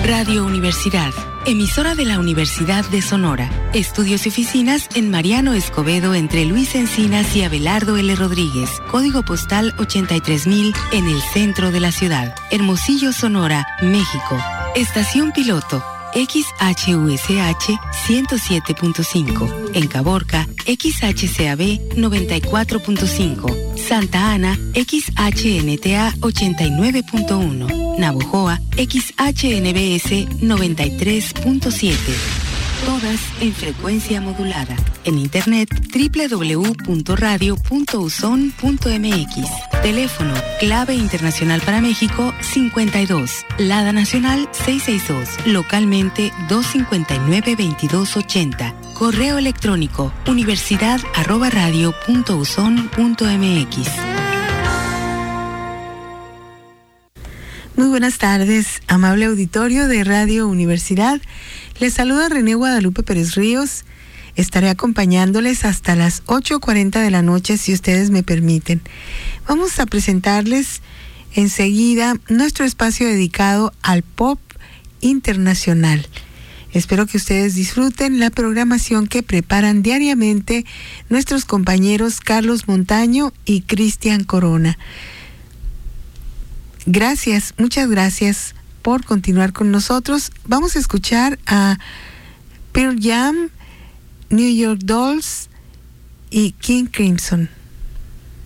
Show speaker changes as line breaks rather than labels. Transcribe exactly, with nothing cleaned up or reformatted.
Radio Universidad, emisora de la Universidad de Sonora. Estudios y oficinas en Mariano Escobedo entre Luis Encinas y Abelardo L. Rodríguez. Código postal ochenta y tres mil en el centro de la ciudad. Hermosillo, Sonora, México. Estación piloto X H U S H ciento siete punto cinco. En Caborca, X H C A B noventa y cuatro punto cinco. Santa Ana, X H N T A ochenta y nueve punto uno. Navojoa, X H N B S noventa y tres punto siete. Todas en frecuencia modulada. En internet doble u doble u doble u punto radio punto uson punto m x. Teléfono clave internacional para México cincuenta y dos. Lada nacional seiscientos sesenta y dos. Localmente doscientos cincuenta y nueve veintidós ochenta. Correo electrónico universidad arroba radio punto uson punto m x.
Muy buenas tardes, amable auditorio de Radio Universidad. Les saluda René Guadalupe Pérez Ríos. Estaré acompañándoles hasta las ocho cuarenta de la noche, si ustedes me permiten. Vamos a presentarles enseguida nuestro espacio dedicado al pop internacional. Espero que ustedes disfruten la programación que preparan diariamente nuestros compañeros Carlos Montaño y Cristian Corona. Gracias, muchas gracias por continuar con nosotros. Vamos a escuchar a Pearl Jam, New York Dolls y King Crimson.